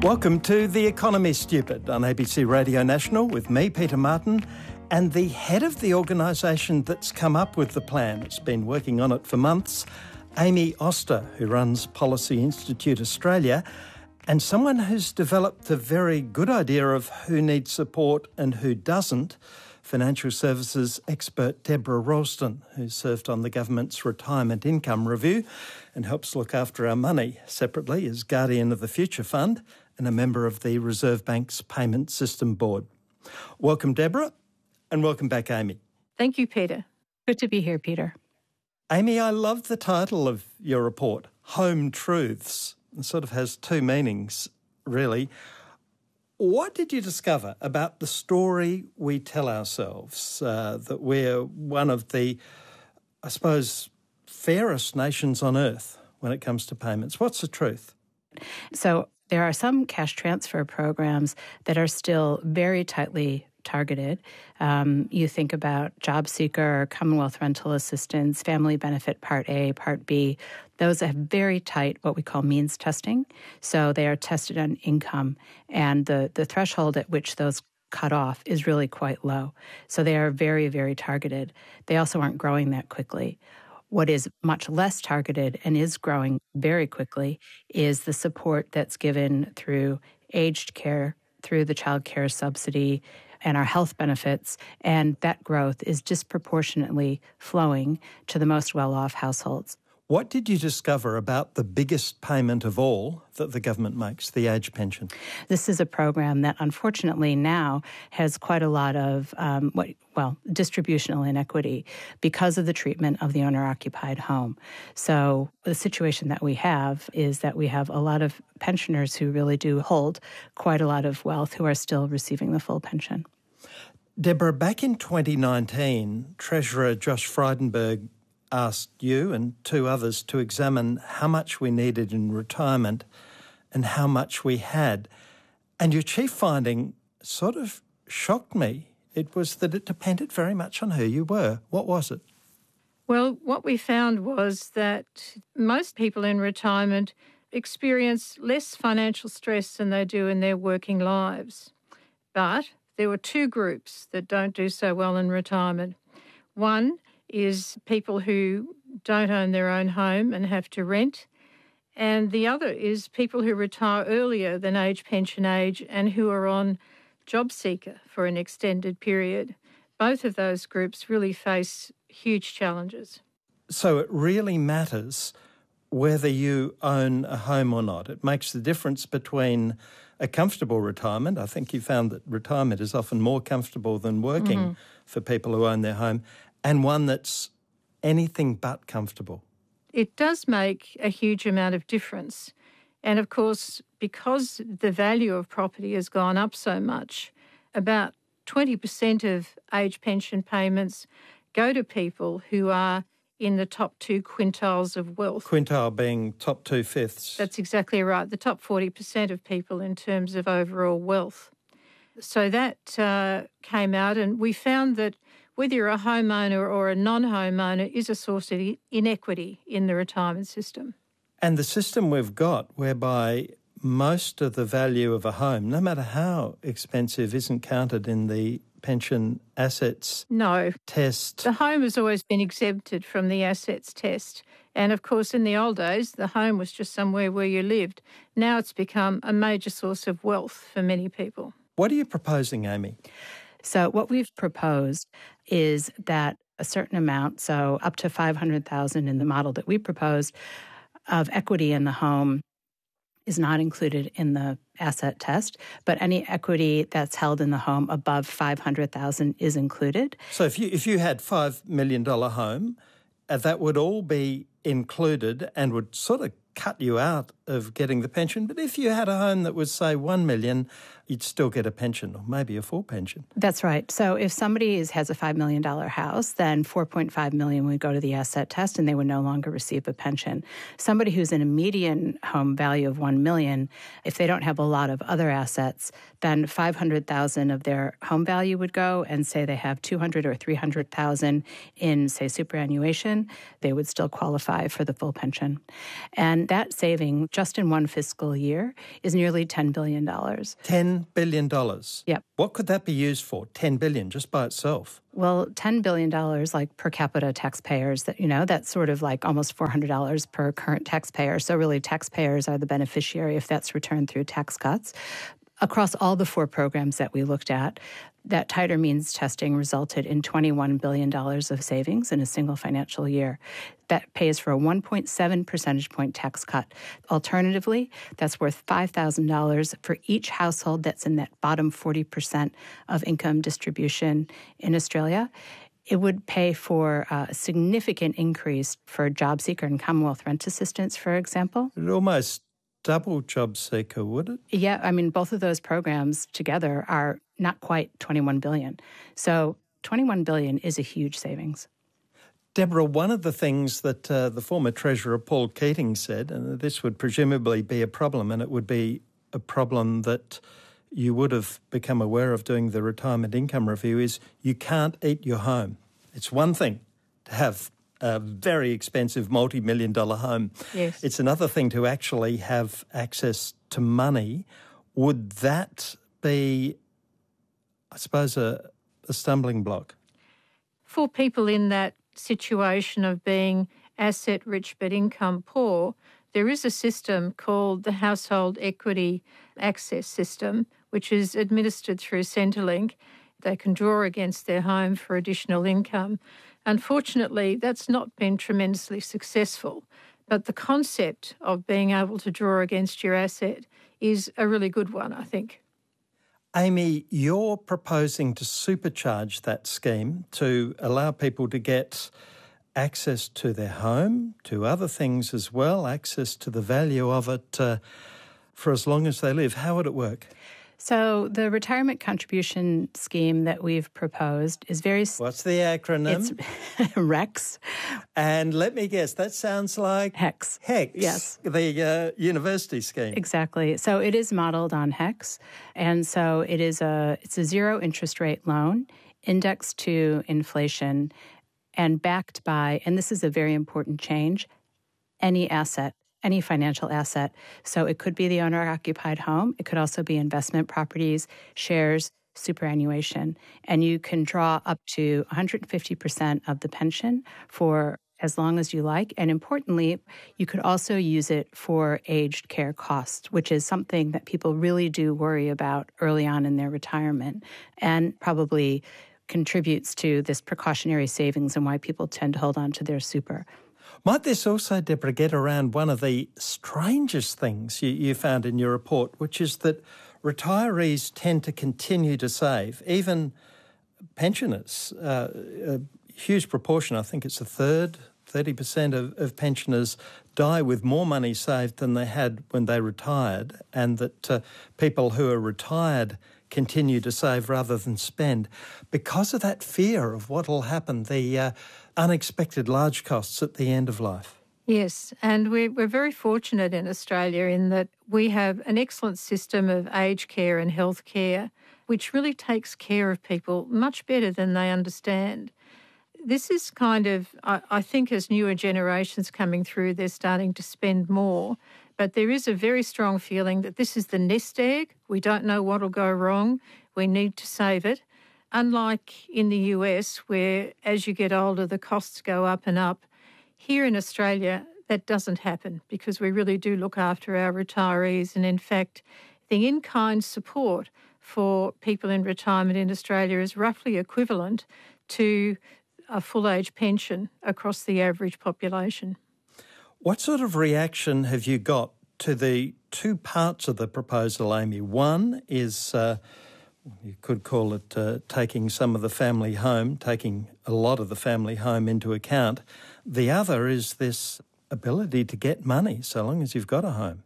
Welcome to The Economy Stupid on ABC Radio National with me, Peter Martin, and the head of the organisation that's come up with the plan. It's been working on it for months, Amy Oster, who runs Policy Institute Australia, and someone who's developed a very good idea of who needs support and who doesn't, financial services expert Deborah Ralston, who served on the government's Retirement Income Review and helps look after our money separately as Guardian of the Future Fund and a member of the Reserve Bank's Payment System Board. Welcome, Deborah, and welcome back, Amy. Thank you, Peter. Good to be here, Peter. Amy, I love the title of your report, Home Truths. It sort of has two meanings, really. What did you discover about the story we tell ourselves, that we're one of the, I suppose, fairest nations on earth when it comes to payments? What's the truth? So there are some cash transfer programs that are still very tightly targeted. You think about Job Seeker, Commonwealth Rental Assistance, Family Benefit Part A, Part B. Those have very tight what we call means testing. So they are tested on income, and the threshold at which those cut off is really quite low. So they are very, very targeted. They also aren't growing that quickly. What is much less targeted and is growing very quickly is the support that's given through aged care, through the child care subsidy, and our health benefits, and that growth is disproportionately flowing to the most well-off households. What did you discover about the biggest payment of all that the government makes, the age pension? This is a program that unfortunately now has quite a lot of, distributional inequity because of the treatment of the owner-occupied home. So the situation that we have is that we have a lot of pensioners who really do hold quite a lot of wealth who are still receiving the full pension. Deborah, back in 2019, Treasurer Josh Frydenberg asked you and two others to examine how much we needed in retirement and how much we had. And your chief finding sort of shocked me. It was that it depended very much on who you were. What was it? Well, what we found was that most people in retirement experience less financial stress than they do in their working lives. But there were two groups that don't do so well in retirement. One is people who don't own their own home and have to rent. And the other is people who retire earlier than age pension age and who are on Job Seeker for an extended period. Both of those groups really face huge challenges. So it really matters whether you own a home or not. It makes the difference between a comfortable retirement. I think you found that retirement is often more comfortable than working for people who own their home, and one that's anything but comfortable. It does make a huge amount of difference. And of course, because the value of property has gone up so much, about 20% of age pension payments go to people who are in the top two quintiles of wealth. Quintile being top 2/5. That's exactly right, the top 40% of people in terms of overall wealth. So that came out, and we found that whether you're a homeowner or a non-homeowner is a source of inequity in the retirement system. And the system we've got whereby most of the value of a home, no matter how expensive, isn't counted in the pension assets test. The home has always been exempted from the assets test. And of course, in the old days, the home was just somewhere where you lived. Now it's become a major source of wealth for many people. What are you proposing, Amy? So what we've proposed is that a certain amount, so up to $500,000 in the model that we proposed, of equity in the home is not included in the asset test, but any equity that's held in the home above $500,000 is included. So if you had $5 million home, that would all be included and would sort of cut you out of getting the pension. But if you had a home that was, say, $1 million, you'd still get a pension or maybe a full pension. That's right. So if somebody has a $5 million house, then $4.5 million would go to the asset test and they would no longer receive a pension. Somebody who's in a median home value of $1 million, if they don't have a lot of other assets, then $500,000 of their home value would go, and say they have $200,000 or $300,000 in, say, superannuation, they would still qualify for the full pension. And And that saving, just in one fiscal year, is nearly $10 billion. $10 billion? Yep. What could that be used for? $10 billion just by itself? Well, $10 billion, like per capita taxpayers, that's sort of like almost $400 per current taxpayer. So really taxpayers are the beneficiary if that's returned through tax cuts. Across all the 4 programs that we looked at, that tighter means testing resulted in $21 billion of savings in a single financial year. That pays for a 1.7 percentage point tax cut. Alternatively, that's worth $5,000 for each household that's in that bottom 40% of income distribution in Australia. It would pay for a significant increase for job seeker and Commonwealth rent assistance, for example. It almost double job seeker, would it? Yeah, I mean, both of those programs together are not quite $21 billion. So $21 billion is a huge savings. Deborah, one of the things that the former Treasurer Paul Keating said, and this would presumably be a problem, and it would be a problem that you would have become aware of doing the retirement income review, is you can't eat your home. It's one thing to have a very expensive multi-million-dollar home. Yes. It's another thing to actually have access to money. Would that be, I suppose, a stumbling block? For people in that situation of being asset rich but income poor, there is a system called the Household Equity Access System, which is administered through Centrelink. They can draw against their home for additional income. Unfortunately, that's not been tremendously successful, but the concept of being able to draw against your asset is a really good one, I think. Amy, you're proposing to supercharge that scheme to allow people to get access to their home, to other things as well, access to the value of it for as long as they live. How would it work? So the retirement contribution scheme that we've proposed is very... What's the acronym? It's REX. And let me guess, that sounds like... HEX. HEX. Yes. The university scheme. Exactly. So it is modeled on HEX. And so it's a zero interest rate loan indexed to inflation and backed by, and this is a very important change, any asset. Any financial asset. So it could be the owner-occupied home. It could also be investment properties, shares, superannuation. And you can draw up to 150% of the pension for as long as you like. And importantly, you could also use it for aged care costs, which is something that people really do worry about early on in their retirement and probably contributes to this precautionary savings and why people tend to hold on to their super. Might this also, Deborah, get around one of the strangest things you found in your report, which is that retirees tend to continue to save, even pensioners. A huge proportion, I think it's a third, 30% of pensioners die with more money saved than they had when they retired, and that people who are retired continue to save rather than spend because of that fear of what will happen, the unexpected large costs at the end of life. Yes, and we're very fortunate in Australia in that we have an excellent system of aged care and health care, which really takes care of people much better than they understand. This is kind of, I think as newer generations coming through, they're starting to spend more, but there is a very strong feeling that this is the nest egg. We don't know what will go wrong. We need to save it. Unlike in the US, where as you get older, the costs go up and up, here in Australia, that doesn't happen because we really do look after our retirees. And in fact, the in-kind support for people in retirement in Australia is roughly equivalent to a full-age pension across the average population. What sort of reaction have you got to the two parts of the proposal, Amy? One is... you could call it taking some of the family home, taking a lot of the family home into account. The other is this ability to get money so long as you've got a home.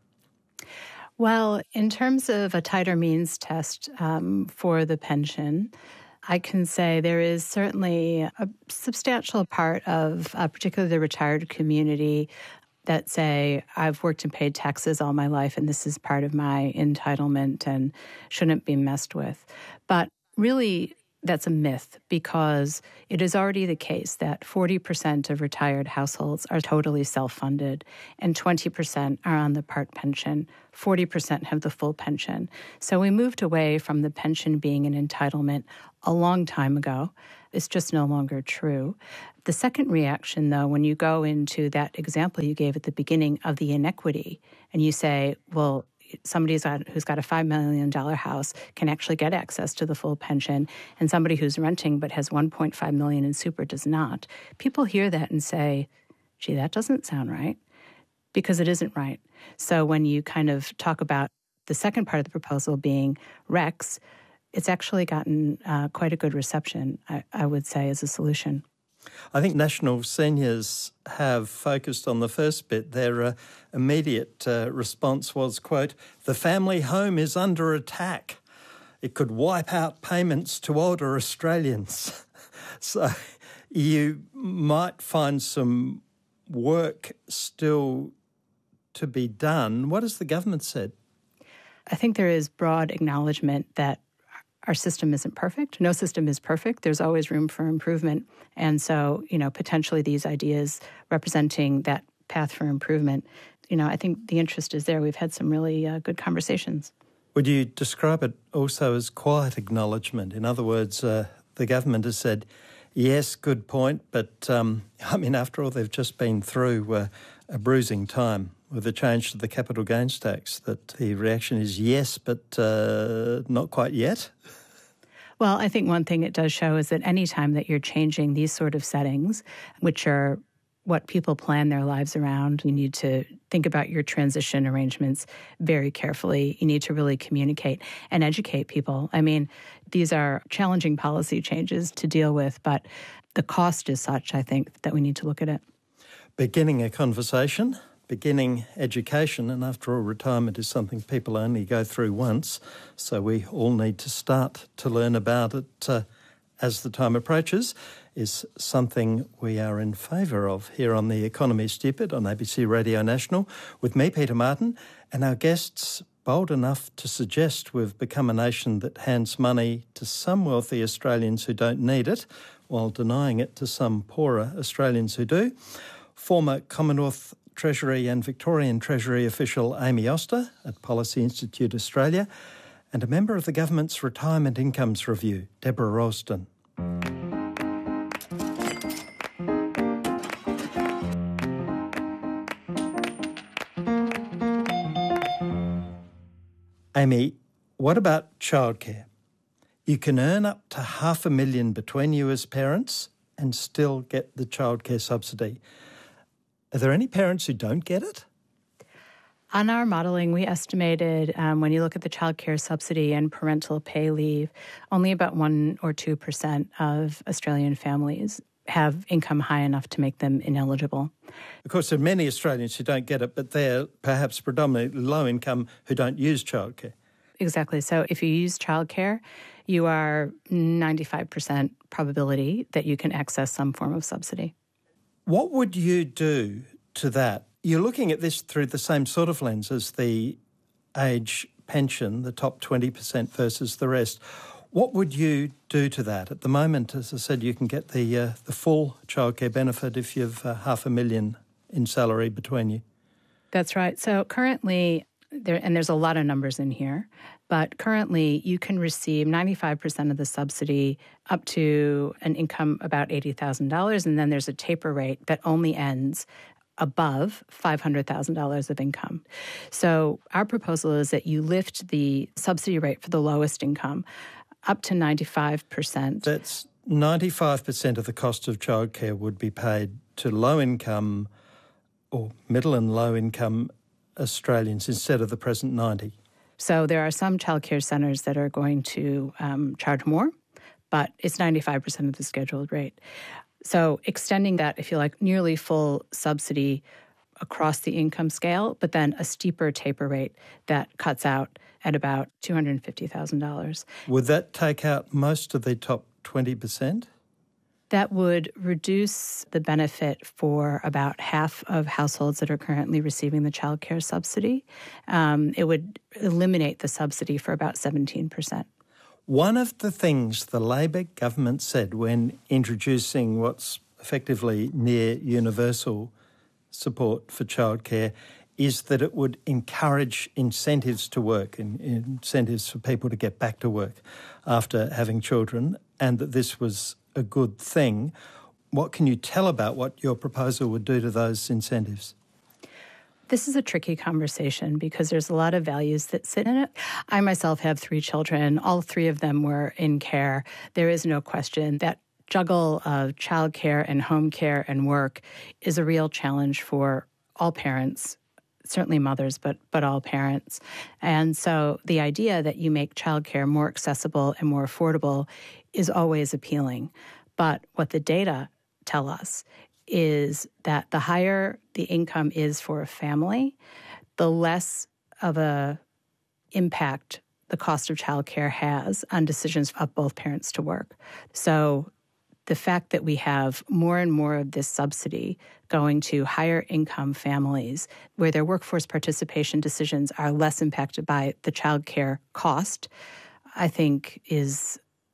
Well, in terms of a tighter means test for the pension, I can say there is certainly a substantial part of particularly the retired community that say, I've worked and paid taxes all my life and this is part of my entitlement and shouldn't be messed with. But really, that's a myth, because it is already the case that 40% of retired households are totally self-funded and 20% are on the part pension. 40% have the full pension. So we moved away from the pension being an entitlement a long time ago. It's just no longer true. The second reaction, though, when you go into that example you gave at the beginning of the inequity, and you say, well, somebody who's got a $5 million house can actually get access to the full pension, and somebody who's renting but has $1.5 million in super does not. People hear that and say, gee, that doesn't sound right, because it isn't right. So when you kind of talk about the second part of the proposal being REX, it's actually gotten quite a good reception, I would say, as a solution. I think National Seniors have focused on the first bit. Their immediate response was, quote, "The family home is under attack. It could wipe out payments to older Australians." So you might find some work still to be done. What has the government said? I think there is broad acknowledgement that our system isn't perfect. No system is perfect. There's always room for improvement. And so, potentially these ideas representing that path for improvement, I think the interest is there. We've had some really good conversations. Would you describe it also as quiet acknowledgement? In other words, the government has said, yes, good point, but after all, they've just been through a bruising time with the change to the capital gains tax, that the reaction is yes, but not quite yet? Well, I think one thing it does show is that any time that you're changing these sort of settings, which are what people plan their lives around, you need to think about your transition arrangements very carefully. You need to really communicate and educate people. These are challenging policy changes to deal with, but the cost is such, I think, that we need to look at it. Beginning a conversation, beginning education, and after all, retirement is something people only go through once, so we all need to start to learn about it as the time approaches, is something we are in favour of here on The Economy is Stupid on ABC Radio National, with me, Peter Martin, and our guests bold enough to suggest we've become a nation that hands money to some wealthy Australians who don't need it, while denying it to some poorer Australians who do. Former Commonwealth Treasury and Victorian Treasury official Amy Oster at Policy Institute Australia, and a member of the government's Retirement Incomes Review, Deborah Ralston. Amy, what about childcare? You can earn up to $500,000 between you as parents and still get the childcare subsidy. Are there any parents who don't get it? On our modelling, we estimated when you look at the childcare subsidy and parental pay leave, only about 1 or 2% of Australian families have income high enough to make them ineligible. Of course, there are many Australians who don't get it, but they're perhaps predominantly low income who don't use childcare. Exactly. So if you use childcare, you are 95% probability that you can access some form of subsidy. What would you do to that? You're looking at this through the same sort of lens as the age pension, the top 20% versus the rest. What would you do to that? At the moment, as I said, you can get the full childcare benefit if you've $500,000 in salary between you. That's right. So currently, there's a lot of numbers in here, but currently you can receive 95% of the subsidy up to an income about $80,000, and then there's a taper rate that only ends above $500,000 of income. So our proposal is that you lift the subsidy rate for the lowest income up to 95%. That's 95% of the cost of childcare would be paid to low-income or middle and low-income Australians instead of the present 90%. So there are some childcare centres that are going to charge more, but it's 95% of the scheduled rate. So extending that, if you like, nearly full subsidy across the income scale, but then a steeper taper rate that cuts out at about $250,000. Would that take out most of the top 20%? That would reduce the benefit for about half of households that are currently receiving the child care subsidy. It would eliminate the subsidy for about 17%. One of the things the Labor government said when introducing what's effectively near universal support for childcare is that it would encourage incentives to work, incentives for people to get back to work after having children, and that this was a good thing. What can you tell about what your proposal would do to those incentives? This is a tricky conversation because there's a lot of values that sit in it. I myself have 3 children. All 3 of them were in care. There is no question that juggle of childcare and home care and work is a real challenge for all parents, certainly mothers, but all parents. And so the idea that you make childcare more accessible and more affordable is always appealing. But what the data tell us is that the higher the income is for a family, the less of a impact the cost of childcare has on decisions of both parents to work. So the fact that we have more and more of this subsidy going to higher income families where their workforce participation decisions are less impacted by the childcare cost, I think it's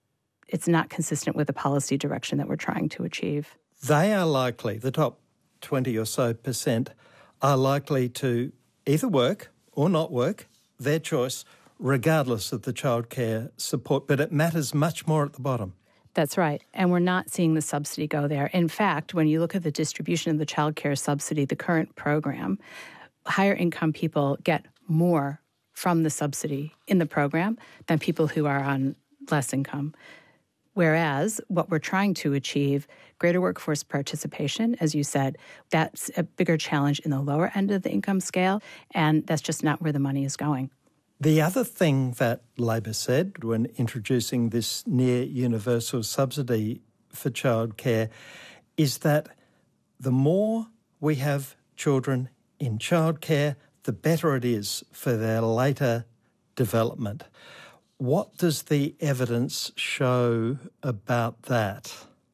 not consistent with the policy direction that we're trying to achieve. They are likely, the top 20 or so percent, are likely to either work or not work, their choice, regardless of the childcare support. But it matters much more at the bottom. That's right. And we're not seeing the subsidy go there. In fact, when you look at the distribution of the childcare subsidy, the current program, higher income people get more from the subsidy in the program than people who are on less income. Whereas what we're trying to achieve, greater workforce participation, as you said, that's a bigger challenge in the lower end of the income scale, and that's just not where the money is going. The other thing that Labor said when introducing this near universal subsidy for childcare is that the more we have children in childcare, the better it is for their later development. What does the evidence show about that?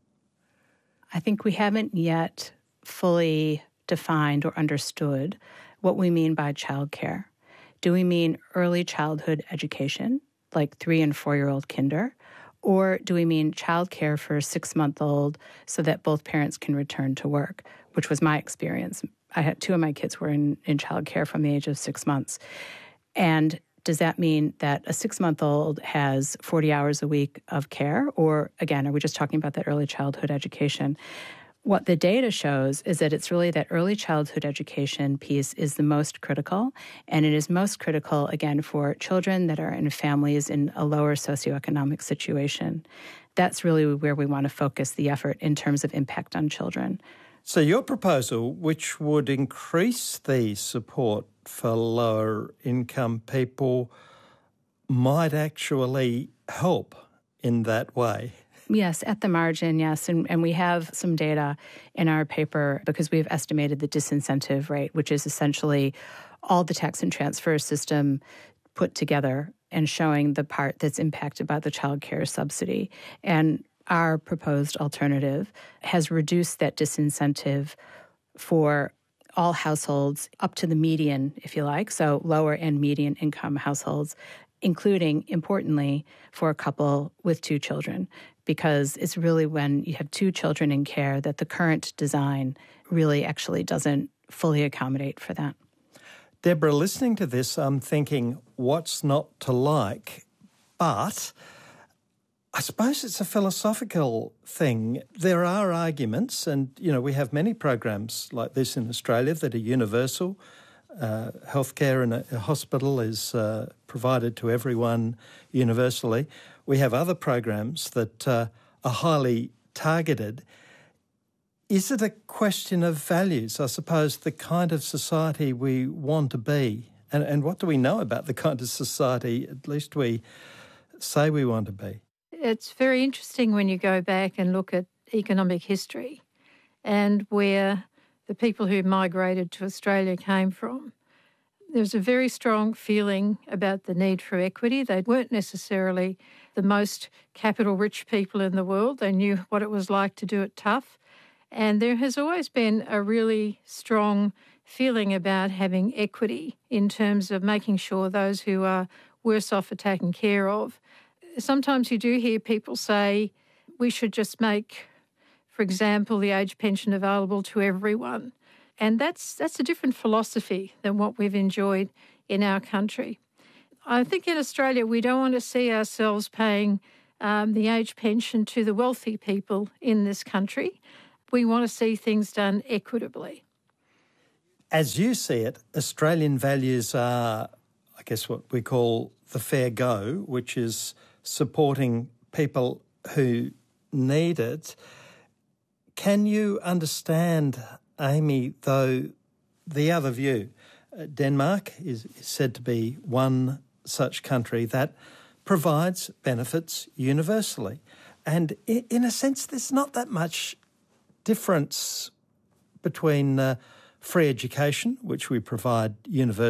I think we haven't yet fully defined or understood what we mean by childcare. Do we mean early childhood education, like 3- and 4-year-old kinder? Or do we mean childcare for a 6-month-old so that both parents can return to work, which was my experience. I had 2 of my kids were in childcare from the age of 6 months. And does that mean that a 6-month-old has 40 hours a week of care? Or, again, are we just talking about that early childhood education? What the data shows is that it's really that early childhood education piece is the most critical, and it is most critical, again, for children that are in families in a lower socioeconomic situation. That's really where we want to focus the effort in terms of impact on children. So your proposal, which would increase the support for lower income people, might actually help in that way. Yes, at the margin, yes. And we have some data in our paper because we've estimated the disincentive rate, which is essentially all the tax and transfer system put together and showing the part that's impacted by the child care subsidy. And our proposed alternative has reduced that disincentive for all households up to the median, if you like, so lower and median income households, including, importantly, for a couple with 2 children, because it's really when you have 2 children in care that the current design really actually doesn't fully accommodate for that. Deborah, listening to this, I'm thinking, what's not to like? But I suppose it's a philosophical thing. There are arguments, and, we have many programs like this in Australia that are universal. Healthcare in a hospital is provided to everyone universally. We have other programs that are highly targeted. Is it a question of values, I suppose, the kind of society we want to be? And what do we know about the kind of society, at least we say we want to be? It's very interesting when you go back and look at economic history and where the people who migrated to Australia came from. There's a very strong feeling about the need for equity. They weren't necessarily the most capital-rich people in the world. They knew what it was like to do it tough. And there has always been a really strong feeling about having equity in terms of making sure those who are worse off are taken care of. sometimes you do hear people say we should just make, for example, the age pension available to everyone. And that's a different philosophy than what we've enjoyed in our country. I think in Australia we don't want to see ourselves paying the age pension to the wealthy people in this country. We want to see things done equitably. As you see it, Australian values are, I guess, what we call the fair go, which is supporting people who need it. Can you understand, Amy, though, the other view? Denmark is said to be one such country that provides benefits universally. And in a sense, there's not that much difference between free education, which we provide universally,